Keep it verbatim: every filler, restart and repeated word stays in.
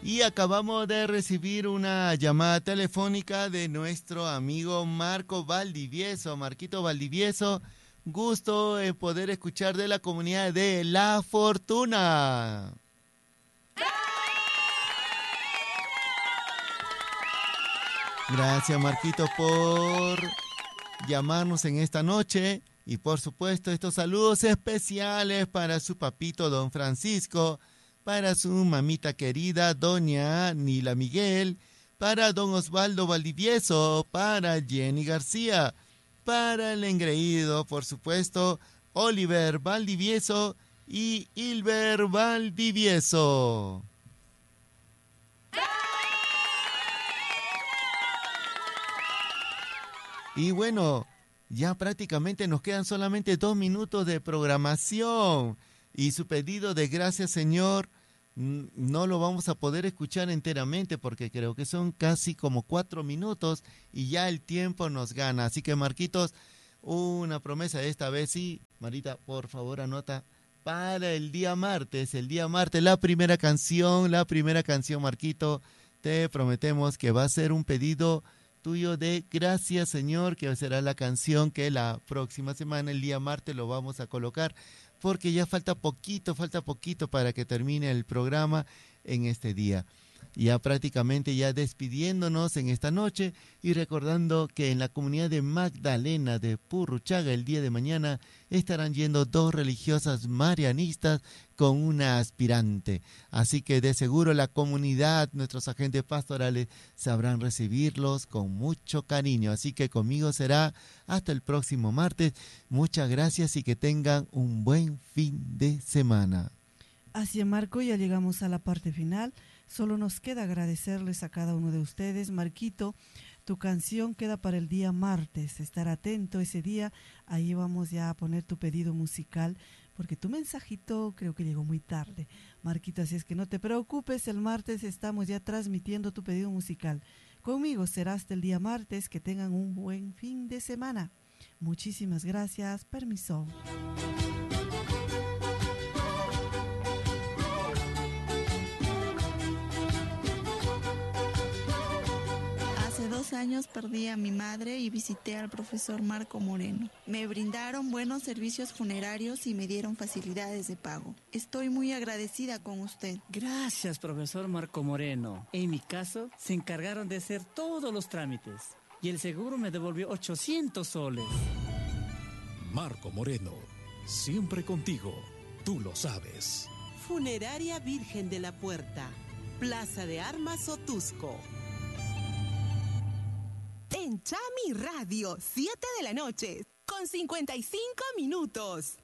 Y acabamos de recibir una llamada telefónica de nuestro amigo Marco Valdivieso. Marquito Valdivieso, gusto en poder escuchar de la comunidad de La Fortuna. Gracias, Marquito, por llamarnos en esta noche. Y por supuesto, estos saludos especiales para su papito don Francisco, para su mamita querida doña Nila Miguel, para don Osvaldo Valdivieso, para Jenny García, para el engreído, por supuesto, Oliver Valdivieso y Hilber Valdivieso. Y bueno, ya prácticamente nos quedan solamente dos minutos de programación. Y su pedido de gracias, Señor, no lo vamos a poder escuchar enteramente porque creo que son casi como cuatro minutos y ya el tiempo nos gana. Así que, Marquitos, una promesa de esta vez, sí, Marita, por favor, anota para el día martes, el día martes, la primera canción, la primera canción, Marquito, te prometemos que va a ser un pedido tuyo de gracias, Señor, que será la canción que la próxima semana, el día martes, lo vamos a colocar, porque ya falta poquito, falta poquito para que termine el programa en este día. Ya prácticamente ya despidiéndonos en esta noche y recordando que en la comunidad de Magdalena de Purruchaga el día de mañana estarán yendo dos religiosas marianistas con una aspirante. Así que de seguro la comunidad, nuestros agentes pastorales sabrán recibirlos con mucho cariño. Así que conmigo será hasta el próximo martes. Muchas gracias y que tengan un buen fin de semana. Así es, Marco, ya llegamos a la parte final. Solo nos queda agradecerles a cada uno de ustedes. Marquito, tu canción queda para el día martes. Estar atento ese día. Ahí vamos ya a poner tu pedido musical, porque tu mensajito creo que llegó muy tarde, Marquito. Así es que no te preocupes, el martes estamos ya transmitiendo tu pedido musical. Conmigo será hasta el día martes. Que tengan un buen fin de semana. Muchísimas gracias. Permiso. Hace dos años perdí a mi madre y visité al profesor Marco Moreno. Me brindaron buenos servicios funerarios y me dieron facilidades de pago. Estoy muy agradecida con usted. Gracias, profesor Marco Moreno. En mi caso, se encargaron de hacer todos los trámites y el seguro me devolvió ochocientos soles. Marco Moreno, siempre contigo, tú lo sabes. Funeraria Virgen de la Puerta, Plaza de Armas Sotusco. En Chami Radio, siete de la noche, con cincuenta y cinco minutos.